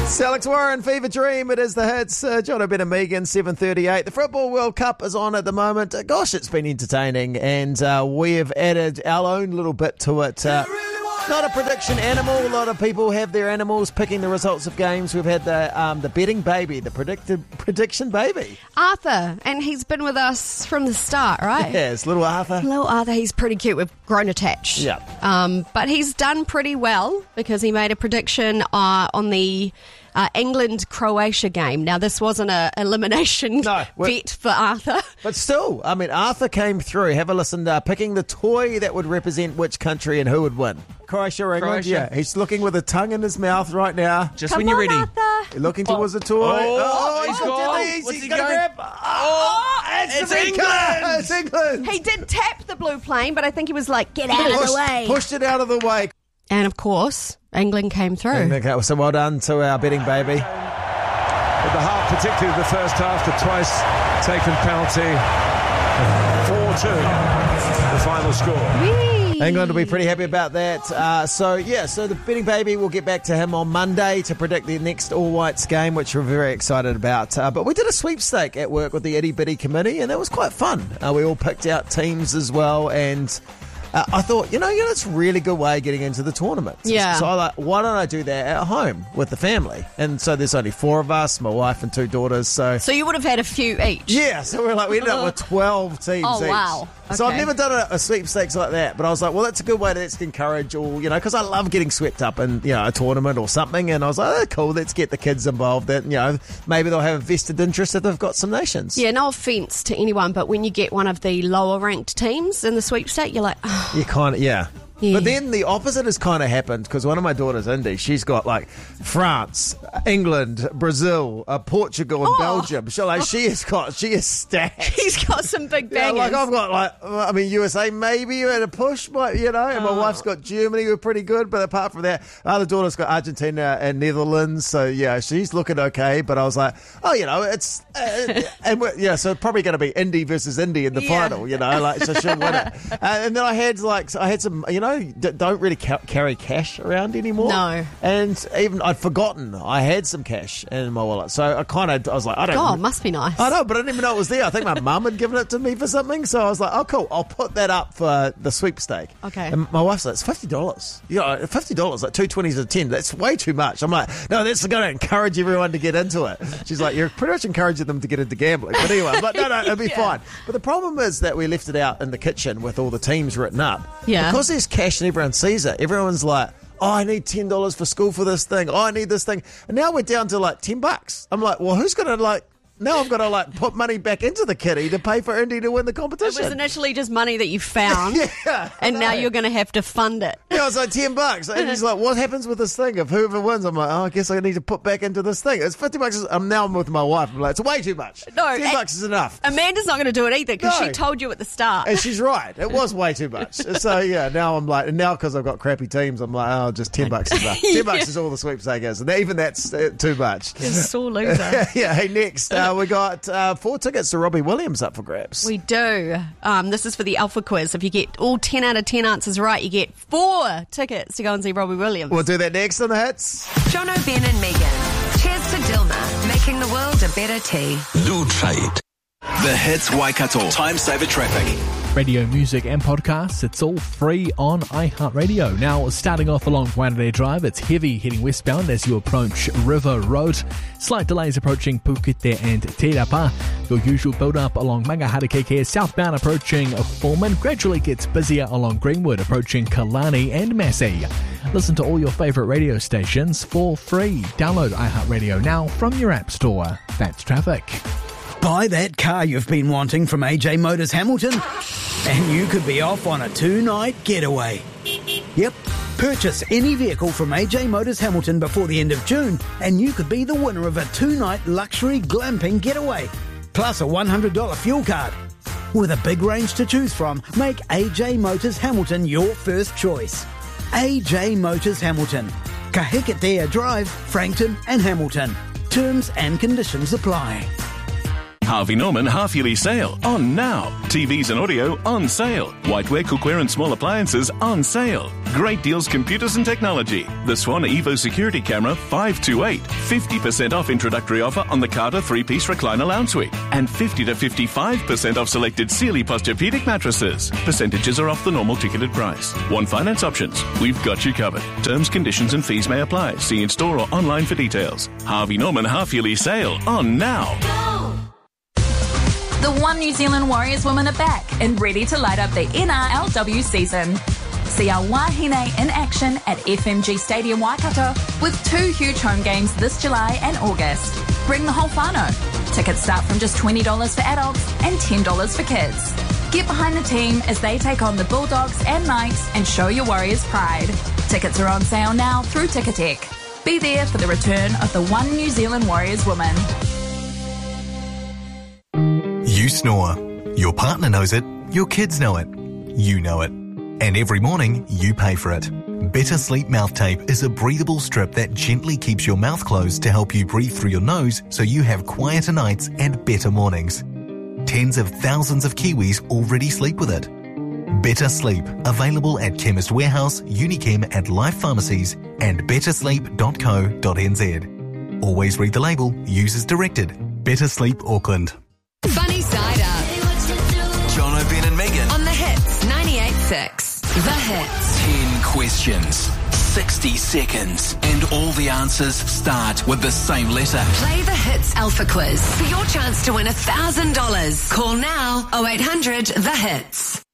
It's Alex Warren, Fever Dream. It is the hits. John O'Ben and Megan, 7:38. The Football World Cup is on at the moment. Gosh, it's been entertaining, and we have added our own little bit to it. Not a prediction animal. A lot of people have their animals picking the results of games. We've had the betting baby, the prediction baby. Arthur, and he's been with us from the start, right? Yes, little Arthur. Little Arthur, he's pretty cute. We've grown attached. Yeah. But he's done pretty well because he made a prediction on the England-Croatia game. Now, this wasn't an elimination bet for Arthur. But still, I mean, Arthur came through. Have a listen, picking the toy that would represent which country and who would win. Croatia or England? Croatia. Yeah, he's looking with a tongue in his mouth right now. Just Come when you're on, ready. Arthur. Looking towards the toy. He's gone. He's What's he gonna going? grab. It's the red England. card. It's England. He did tap the blue plane, but I think he was like, get out of the way. Pushed it out of the way. And, of course, England came through. Okay, so well done to our betting baby. At the half, particularly the first half, the twice taken penalty. 4-2, the final score. Whee! England will be pretty happy about that. So the betting baby, we'll get back to him on Monday to predict the next All Whites game, which we're very excited about. But we did a sweepstake at work with the Itty Bitty committee, and that was quite fun. We all picked out teams as well, and I thought, it's a really good way of getting into the tournament. Yeah. So I why don't I do that at home with the family? And so there's only 4 of us, my wife and 2 daughters. So you would have had a few each. yeah, so we ended up with 12 teams Oh, each. wow. So I've Okay. never done a sweepstakes like that, but I was like, well, that's a good way to encourage all, because I love getting swept up in, a tournament or something. And I was like, oh, cool, let's get the kids involved. That, maybe they'll have a vested interest if they've got some nations. Yeah, no offence to anyone, but when you get one of the lower ranked teams in the sweepstake, you're like, oh, You kind of, yeah. Yeah. But then the opposite has kind of happened because one of my daughters, Indy, she's got like France, England, Brazil, Portugal, and Belgium. She is stacked. he's got some big Yeah, bangers. I've got USA maybe at a push, but and my wife's got Germany who are pretty good, but apart from that, our other daughter's got Argentina and Netherlands, so yeah, she's looking okay. But I was like, it's so probably going to be Indy versus Indy in the final, so she'll win it. And then I had some, don't really carry cash around anymore. No. And even I'd forgotten I had some cash in my wallet, so I was like, I don't. God, must be nice. I know, but I didn't even know it was there. I think my mum had given it to me for something, so I was like, oh, cool, I'll put that up for the sweepstake. Okay. And my wife's like, it's $50. $50, like 2 20s a 10. That's way too much. I'm like, no, that's going to encourage everyone to get into it. She's like, you're pretty much encouraging them to get into gambling. But anyway, I'm like, no, it'll be fine. But the problem is that we left it out in the kitchen with all the teams written up. Yeah. Because there's cash and everyone sees it, everyone's like, oh, I need $10 for school for this thing. Oh, I need this thing. And now we're down to like $10. I'm like, well, who's going to now I've got to put money back into the kitty to pay for Indy to win the competition. It was initially just money that you found, Yeah, and now you're going to have to fund it. Yeah, it's like $10. And he's like, what happens with this thing if whoever wins? I'm like, I guess I need to put back into this thing. It's $50. I'm with my wife. I'm like, it's way too much. No, $10 is enough. Amanda's not going to do it either because No. she told you at the start. And she's right. It was way too much. So, yeah, now I'm like, and now because I've got crappy teams, I'm like, oh, just $10 is enough. $10 is all the sweepstake is. And even that's too much. You're a sore loser. Yeah, hey, next, we got 4 tickets to Robbie Williams up for grabs. We do. This is for the Alpha Quiz. If you get all 10 out of 10 answers right, you get 4 tickets to go and see Robbie Williams. We'll do that next on the hits. John O'Ben and Megan. Cheers to Dilma, making the world a better tea. Blue Trade. The Hits Waikato. Time saver traffic. Radio, music and podcasts, it's all free on iHeartRadio. Now, starting off along Waitanere Drive, it's heavy heading westbound as you approach River Road. Slight delays approaching Pukete and Te Rapa. Your usual build-up along Mangaharakeke southbound approaching Foreman gradually gets busier along Greenwood approaching Kalani and Massey. Listen to all your favourite radio stations for free. Download iHeartRadio now from your app store. That's traffic. Buy that car you've been wanting from AJ Motors Hamilton, and you could be off on a 2-night getaway. Yep, purchase any vehicle from AJ Motors Hamilton before the end of June, and you could be the winner of a 2-night luxury glamping getaway, plus a $100 fuel card. With a big range to choose from, make AJ Motors Hamilton your first choice. AJ Motors Hamilton, Kahikatea Drive, Frankton and Hamilton. Terms and conditions apply. Harvey Norman half-yearly sale on now. TVs and audio on sale. Whiteware, cookware and small appliances on sale. Great deals, computers and technology. The Swan Evo security camera 528. 50% off introductory offer on the Carter 3-piece recliner lounge suite. And 50 to 55% off selected Sealy Posturepedic mattresses. Percentages are off the normal ticketed price. Want finance options? We've got you covered. Terms, conditions and fees may apply. See in-store or online for details. Harvey Norman half-yearly sale on now. The One New Zealand Warriors women are back and ready to light up the NRLW season. See our Wahine in action at FMG Stadium Waikato with 2 huge home games this July and August. Bring the whole whānau. Tickets start from just $20 for adults and $10 for kids. Get behind the team as they take on the Bulldogs and Knights and show your Warriors pride. Tickets are on sale now through Ticketek. Be there for the return of the One New Zealand Warriors women. You snore. Your partner knows it. Your kids know it. You know it. And every morning, you pay for it. Better Sleep Mouth Tape is a breathable strip that gently keeps your mouth closed to help you breathe through your nose so you have quieter nights and better mornings. Tens of thousands of Kiwis already sleep with it. Better Sleep, available at Chemist Warehouse, Unichem and Life Pharmacies and bettersleep.co.nz. Always read the label, use as directed. Better Sleep Auckland. Funny Side Up. John O'Ben and Megan. On the Hits 98.6. The Hits. 10 questions, 60 seconds, and all the answers start with the same letter. Play the Hits Alpha Quiz for your chance to win $1,000. Call now 0800 The Hits.